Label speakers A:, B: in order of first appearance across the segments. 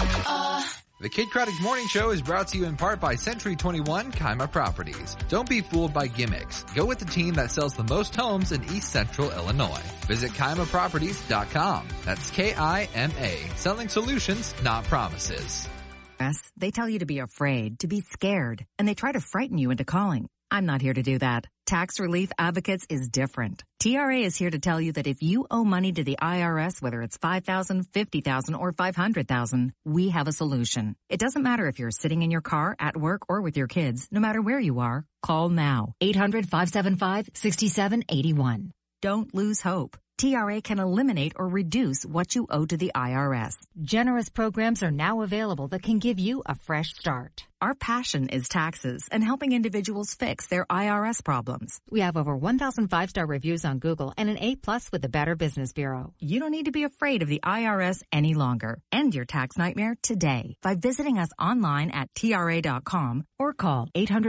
A: The Kid Craddock Morning Show is brought to you in part by Century 21 Kaima Properties. Don't be fooled by gimmicks. Go with the team that sells the most homes in East Central Illinois. Visit KaimaProperties.com. That's K-I-M-A. Selling solutions, not promises.
B: They tell you to be afraid, to be scared, and they try to frighten you into calling. I'm not here to do that. Tax Relief Advocates is different. TRA is here to tell you that if you owe money to the IRS, whether it's $5,000, $50,000, or $500,000, we have a solution. It doesn't matter if you're sitting in your car, at work, or with your kids. No matter where you are, call now. 800-575-6781. Don't lose hope. TRA can eliminate or reduce what you owe to the IRS. Generous programs are now available that can give you a fresh start. Our passion is taxes and helping individuals fix their IRS problems. We have over 1,000 5-star reviews on Google and an A+ with the Better Business Bureau. You don't need to be afraid of the IRS any longer. End your tax nightmare today by visiting us online at TRA.com or call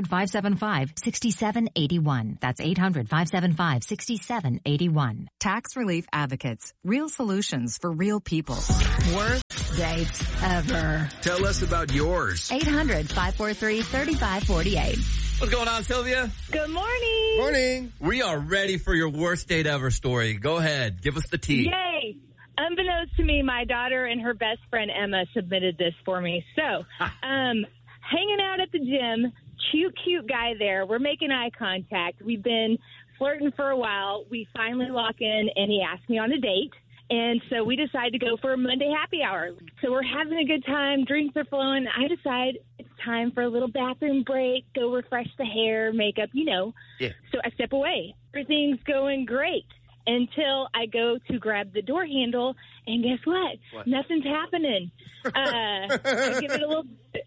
B: 800-575-6781. That's 800-575-6781. Tax Relief Advocates. Real solutions for real people.
C: Worst dates ever.
D: Tell us about yours.
C: 800-543-3548.
E: What's going on, Sylvia?
F: Good morning.
D: Morning.
E: We are ready for your worst date ever story. Go ahead. Give us the tea.
F: Yay. Unbeknownst to me, my daughter and her best friend Emma submitted this for me. So, hanging out at the gym, cute guy there. We're making eye contact. We've been flirting for a while. We finally lock in, and he asked me on a date. And so we decide to go for a Monday happy hour. So we're having a good time. Drinks are flowing. I decide it's time for a little bathroom break, go refresh the hair, makeup, Yeah. So I step away. Everything's going great until I go to grab the door handle, and guess what? Nothing's happening. I give it a little,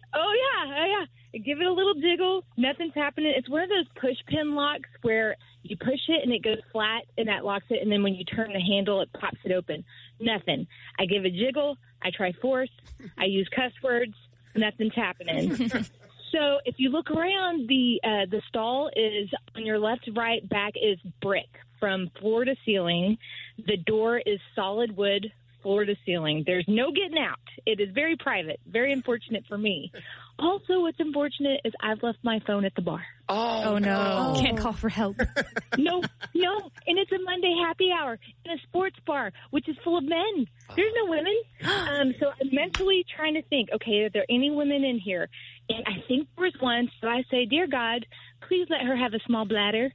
F: I give it a little jiggle. Nothing's happening. It's one of those push pin locks where you push it and it goes flat and that locks it. And then when you turn the handle, it pops it open. Nothing. I give a jiggle. I try force. I use cuss words. Nothing's happening. So if you look around, the stall is on your left, right, back is brick from floor to ceiling. The door is solid wood, floor to ceiling. There's no getting out. It is very private. Very unfortunate for me. Also, what's unfortunate is I've left my phone at the bar.
C: Oh no. Can't call for help.
F: No. And it's a Monday happy hour in a sports bar, which is full of men. There's no women. So I'm mentally trying to think, okay, are there any women in here? And I think there was one. So I say, dear God, please let her have a small bladder.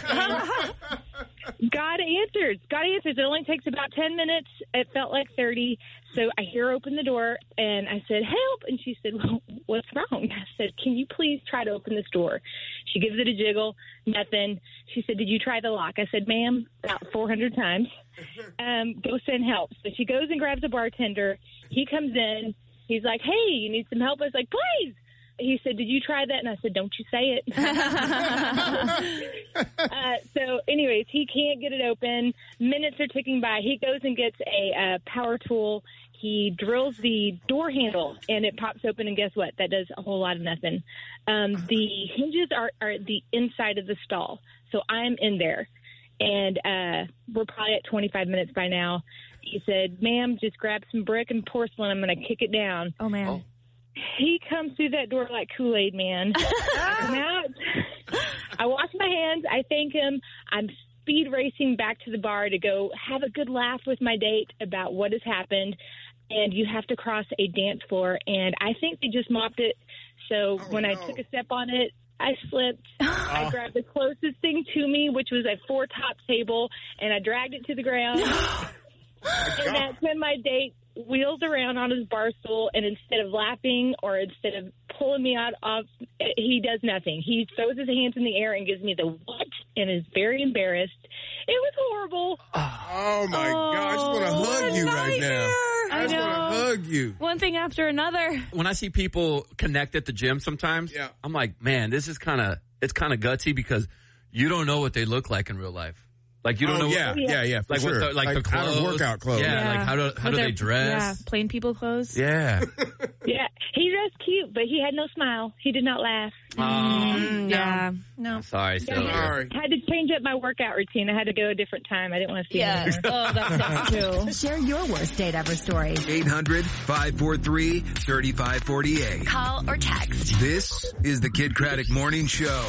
F: God answers. It only takes about 10 minutes. It felt like 30. So I hear her open the door, and I said, help. And she said, well, what's wrong? I said, can you please try to open this door? She gives it a jiggle. Nothing. She said, did you try the lock? I said, ma'am, about 400 times. Go send help. So she goes and grabs a bartender. He comes in. He's like, hey, you need some help? I was like, please. He said, did you try that? And I said, don't you say it. So anyways, he can't get it open. Minutes are ticking by. He goes and gets a power tool. He drills the door handle, and it pops open, and guess what? That does a whole lot of nothing. The hinges are the inside of the stall, so I'm in there, and we're probably at 25 minutes by now. He said, ma'am, just grab some brick and porcelain. I'm going to kick it down.
C: Oh, man.
E: Oh.
F: He comes through that door like Kool-Aid Man. I come out. I wash my hands. I thank him. I'm speed racing back to the bar to go have a good laugh with my date about what has happened. And you have to cross a dance floor. And I think they just mopped it. So when I took a step on it, I slipped. I grabbed the closest thing to me, which was a 4-top table, and I dragged it to the ground. And that's when my date wheels around on his bar stool, and instead of laughing or instead of pulling me off, he does nothing. He throws his hands in the air and gives me the what and is very embarrassed. It was horrible.
D: Oh, my God. I just want to hug you right now. I just want to hug you.
C: One thing after another.
E: When I see people connect at the gym sometimes, I'm like, man, this is it's kind of gutsy because you don't know what they look like in real life. Like, you don't know.
D: Yeah, for
E: like
D: sure.
E: The clothes.
D: How to workout clothes.
E: Yeah, like how do they dress?
C: Yeah, plain people clothes.
E: Yeah.
F: Yeah, he dressed cute, but he had no smile. He did not laugh.
C: Yeah.
E: No. Sorry.
D: Sorry.
F: Had to change up my workout routine. I had to go a different time. I didn't want to see it anymore.
C: Oh, that sucks too.
B: Share your worst date ever story.
G: 800-543-3548.
B: Call or text.
G: This is the Kid Craddock Morning Show.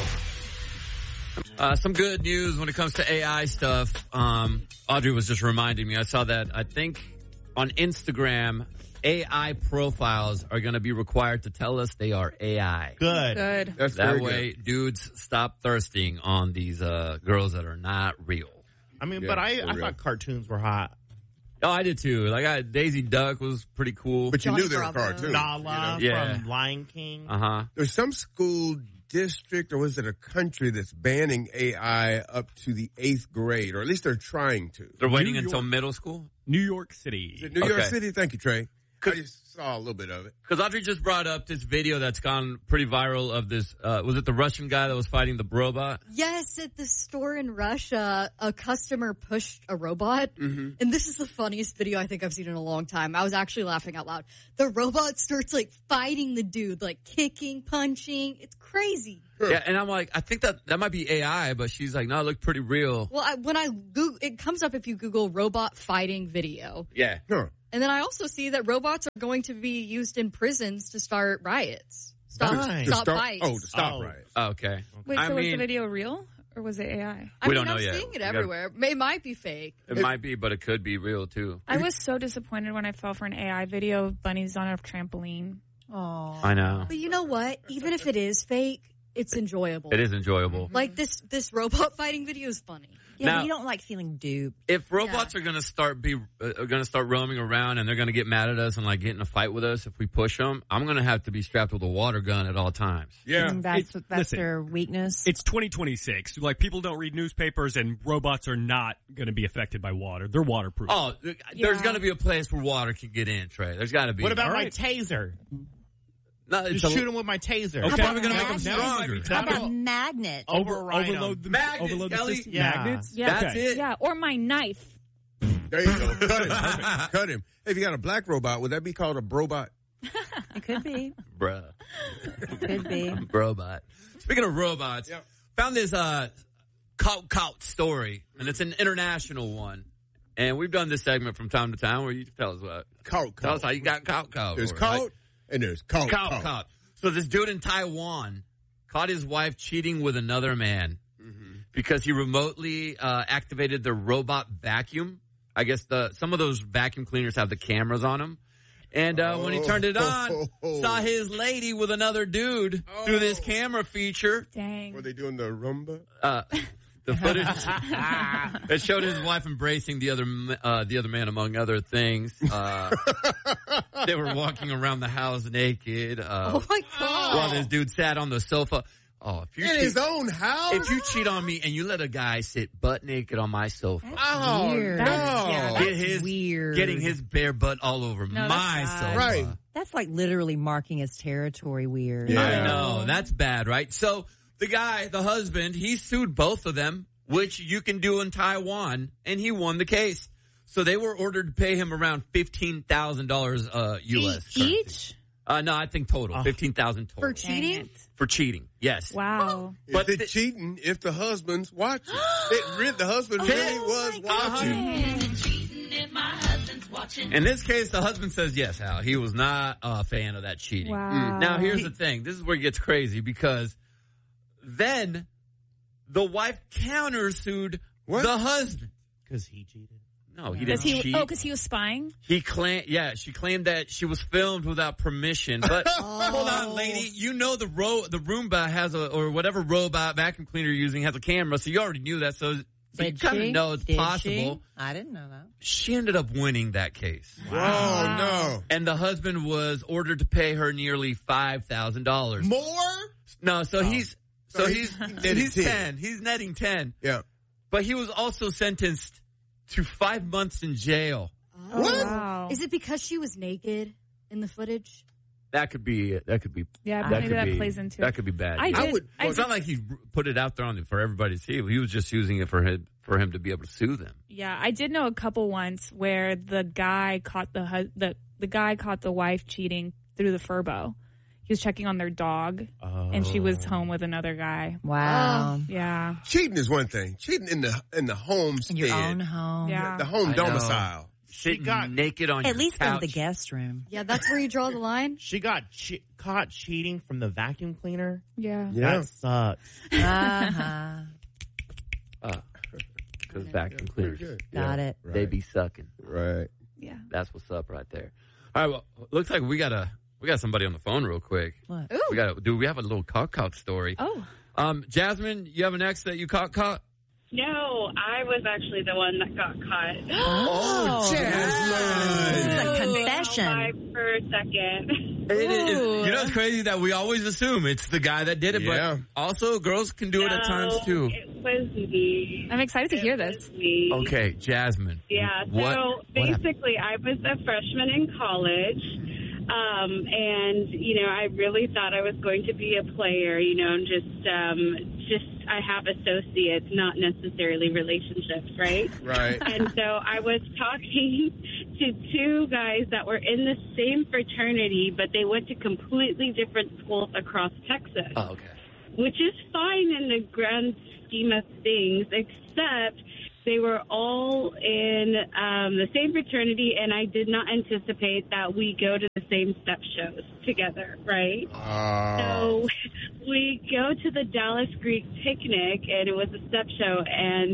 E: Some good news when it comes to AI stuff. Audrey was just reminding me. I saw that, I think, on Instagram, AI profiles are going to be required to tell us they are AI.
H: Good.
D: That's
E: That
D: very
E: way,
D: good.
E: dudes stop thirsting on these girls that are not real.
H: I mean,
D: Yeah,
H: but I
D: for real.
H: thought cartoons were hot.
E: Oh, I did too. Like, Daisy Duck was pretty cool.
D: But you
I: Johnny
D: knew they were
I: Bravo.
D: cartoons.
H: Nala
E: Yeah.
H: from Lion King.
E: Uh-huh.
D: There's some school district, or was it a country, that's banning AI up to the 8th grade, or at least they're trying to.
E: They're waiting
J: New
E: until
J: York.
E: middle school?
J: New York City.
D: Is it New York
E: Okay.
D: City? Thank you, Trey. I just saw a little bit of it.
E: Because Audrey just brought up this video that's gone pretty viral of this, was it the Russian guy that was fighting the robot?
I: Yes, at the store in Russia, a customer pushed a robot. And this is the funniest video I think I've seen in a long time. I was actually laughing out loud. The robot starts like fighting the dude, like kicking, punching. It's crazy.
E: Yeah, and I'm like, I think that might be AI, but she's like, no, it looked pretty real.
I: Well, when I Google, it comes up if you Google robot fighting video.
E: Yeah.
D: Huh.
I: And then I also see that robots are going to be used in prisons to start riots. Stop fights.
D: To stop
H: Oh.
D: riots.
E: Okay.
C: Wait,
E: I
C: so was the
E: mean,
C: video real or was it AI?
I: I
E: We
I: mean,
E: don't know
I: I'm
E: yet.
I: seeing it
E: We gotta-
I: everywhere. It might be fake.
E: it might be, but it could be real too.
C: I was so disappointed when I fell for an AI video of bunnies on a trampoline.
I: Oh.
E: I know.
I: But you know what? Even if it is fake, it's enjoyable.
E: It is enjoyable.
I: Like this robot fighting video is funny.
K: Yeah,
E: Now-
K: but you don't like feeling duped.
E: If robots are going to start roaming around and they're going to get mad at us and like get in a fight with us if we push them, I'm going to have to be strapped with a water gun at all times.
D: Yeah.
K: And that's
J: listen,
K: their weakness.
J: It's 2026. Like, people don't read newspapers, and robots are not going to be affected by water. They're waterproof.
E: Oh, there's going to be a place where water can get in, Trey. There's got to be.
H: What about
J: All
H: my
J: right.
H: taser?
E: No, it's
H: Just shoot him with my taser.
J: Okay.
E: probably going to make them
K: Magnet?
E: stronger.
K: How about magnet?
J: Overload the
E: Magnets,
J: overload the
E: Kelly.
J: system.
H: Yeah.
J: Magnets?
C: Yeah.
E: That's it.
C: Yeah, or my knife.
D: There you go. Cut him. Perfect. Cut him. Hey, if you got a black robot, would that be called a brobot?
K: It could be.
E: Bruh.
K: Could be.
E: Robot. Speaking of robots, found this Kaut story, and it's an international one. And we've done this segment from time to time where you tell us what. Tell us how you got Kaut.
D: There's
E: right?
D: Kaut and there's Kaut.
E: Kaut. So this dude in Taiwan caught his wife cheating with another man because he remotely activated the robot vacuum. I guess some of those vacuum cleaners have the cameras on them. And when he turned it on, saw his lady with another dude through this camera feature.
C: Dang.
D: Were they doing the rumba?
E: The footage it showed his wife embracing the other man, among other things. They were walking around the house naked.
I: Oh my God.
E: While this dude sat on the sofa. Oh, if you
D: In his own house?
E: If you cheat on me and you let a guy sit butt naked on my sofa,
K: Weird.
D: no.
K: That's weird.
E: getting his bare butt all over
C: No,
E: my
C: that's
E: sofa.
D: Right.
K: That's like literally marking his territory weird.
D: Yeah.
E: I know. That's bad, right? So the husband, he sued both of them, which you can do in Taiwan, and he won the case. So they were ordered to pay him around $15,000 U.S.
C: Each?
E: No, I think total. $15,000 total.
I: For cheating?
E: For cheating, yes.
C: Wow.
D: But it's cheating if the husband's watching. The husband really was watching.
E: In this case, the husband says yes, Al. He was not a fan of that cheating.
C: Wow.
E: Now, here's the thing. This is where it gets crazy because then the wife countersued the husband.
H: Because he cheated.
E: No, he didn't cheat.
C: Because he was spying?
E: She claimed that she was filmed without permission. But hold on, lady. You know the Roomba has or whatever robot vacuum cleaner you're using has a camera, so you already knew that. So you kind of know it's possible.
K: I didn't know that.
E: She ended up winning that case.
D: Wow. Oh, no.
E: And the husband was ordered to pay her nearly $5,000.
D: More?
E: No, he's
D: netting
E: 10. He's netting 10.
D: Yeah.
E: But he was also sentenced to 5 months in jail.
I: Oh,
D: What?
C: Wow.
I: Is it because she was naked in the footage?
E: That could be.
C: Yeah,
E: that
C: maybe
E: could
C: that
E: be,
C: plays into it.
E: That could be bad.
C: I
E: It's not like he put it out there for everybody to see. He was just using it for him to be able to sue them.
C: Yeah, I did know a couple once where the guy caught the guy caught the wife cheating through the Furbo. he was checking on their dog, and she was home with another guy.
K: Wow.
C: Yeah.
D: Cheating is one thing. Cheating in the homestead.
K: In your own home.
C: Yeah.
D: The home
E: I know.
D: domicile.
E: Sitting naked on your
K: At least go to
E: couch.
K: the guest room.
I: Yeah, that's where you draw the line.
H: She got caught cheating from the vacuum cleaner.
C: Yeah.
H: That sucks.
K: Uh-huh.
E: Because vacuum cleaners,
K: Got it.
E: they be sucking.
D: Right.
C: Yeah.
E: That's what's up right there. All right, well, looks like we got somebody on the phone real quick.
K: What?
C: Ooh.
E: We have a little caught story.
C: Oh.
E: Jasmine, you have an ex that you caught?
L: No, I was actually the one that got caught.
K: Oh,
D: Jasmine.
K: This is a confession.
L: Five per second.
E: It's crazy that we always assume it's the guy that did it,
D: Yeah.
E: but also girls can do it at times too.
L: It was me.
C: I'm excited to hear this.
L: It was me.
E: Okay, Jasmine.
L: Yeah,
E: What
L: basically I was a freshman in college. And, I really thought I was going to be a player, and just I have associates, not necessarily relationships, right?
D: Right.
L: And so I was talking to two guys that were in the same fraternity, but they went to completely different schools across Texas.
E: Oh, okay.
L: Which is fine in the grand scheme of things, except they were all in the same fraternity, and I did not anticipate that we go to the same step shows together, right? So we go to the Dallas Greek picnic, and it was a step show, and,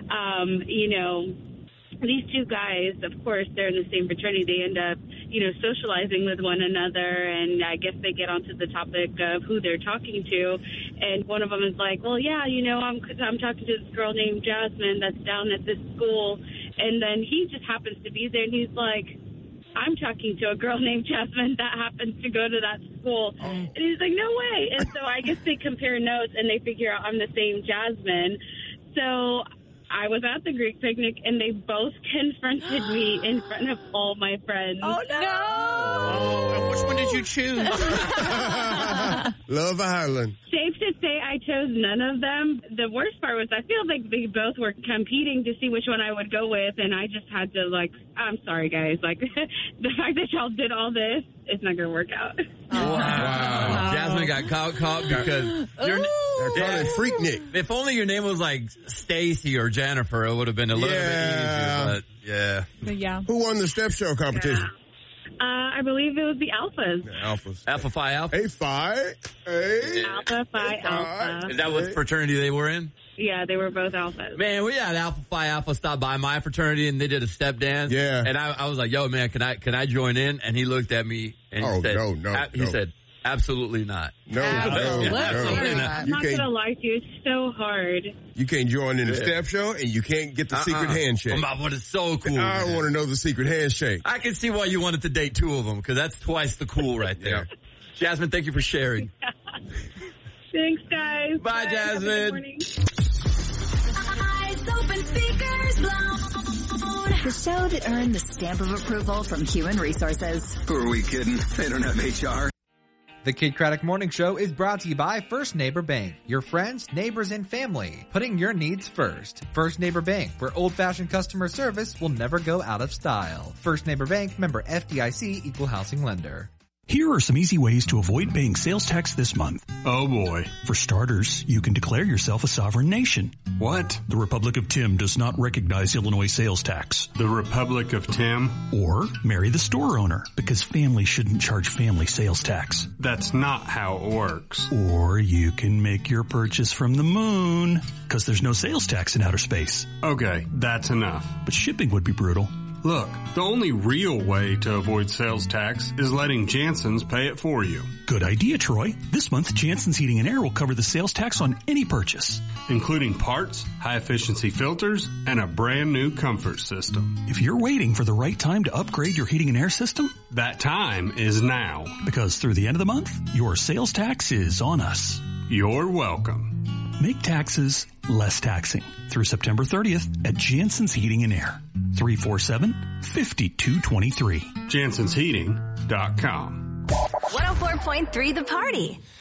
L: these two guys, of course, they're in the same fraternity. They end up, socializing with one another, and I guess they get onto the topic of who they're talking to. And one of them is like, well, yeah, I'm talking to this girl named Jasmine that's down at this school. And then he just happens to be there, and he's like, I'm talking to a girl named Jasmine that happens to go to that school. And he's like, no way. And so I guess they compare notes, and they figure out I'm the same Jasmine. So I was at the Greek picnic, and they both confronted me in front of all my friends.
K: Oh, no.
H: Oh, and which one did you choose?
D: Love Island.
L: Safe to say I chose none of them. The worst part was I feel like they both were competing to see which one I would go with, and I just had to, I'm sorry, guys. The fact that y'all did all this, it's not going to work out.
E: Wow. Jasmine got caught because
D: They're calling it Freaknik.
E: if only your name was like Stacy or Jennifer, it would have been a little bit easier. But yeah.
C: But yeah.
D: Who won the step show competition?
L: I believe it was the Alphas.
D: Alphas.
E: Alpha Phi Alpha.
D: Hey, Phi. Hey.
L: Alpha Phi Alpha.
E: Is that what fraternity they were in?
L: Yeah, they were both Alphas.
E: Man, we had Alpha Phi Alpha stop by my fraternity and they did a step dance.
D: Yeah.
E: And I was like, yo, man, can I join in? And he looked at me and he said, he said, absolutely not.
D: No.
L: I'm not going to lie to you. It's so hard.
D: You can't join in the step show, and you can't get the secret handshake.
E: But it's so cool.
D: I want to know the secret handshake.
E: I can see why you wanted to date two of them, because that's twice the cool right there. Jasmine, thank you for sharing.
L: Thanks, guys.
E: Bye, Jasmine.
L: Have a good morning.
M: Eyes open, speakers blown. The show that earned the stamp of approval from Human Resources.
G: Who are we kidding? They don't have HR.
A: The Kid Craddock Morning Show is brought to you by First Neighbor Bank, your friends, neighbors, and family, putting your needs first. First Neighbor Bank, where old-fashioned customer service will never go out of style. First Neighbor Bank, member FDIC, equal housing lender.
N: Here are some easy ways to avoid paying sales tax this month. Oh boy. For starters, you can declare yourself a sovereign nation. What? The Republic of Tim does not recognize Illinois sales tax. The Republic of Tim? Or marry the store owner, because family shouldn't charge family sales tax. That's not how it works. Or you can make your purchase from the moon, because there's no sales tax in outer space. Okay, that's enough. But shipping would be brutal.
O: Look, the only real way to avoid sales tax is letting Jansen's pay it for you.
N: Good idea, Troy. This month, Jansen's Heating and Air will cover the sales tax on any purchase,
O: including parts, high-efficiency filters, and a brand new comfort system.
N: If you're waiting for the right time to upgrade your heating and air system,
O: that time is now.
N: Because through the end of the month, your sales tax is on us.
O: You're welcome.
N: Make taxes less taxing through September 30th at Jansen's Heating and Air. 347-5223.
O: JansensHeating.com.
M: 104.3 The Party.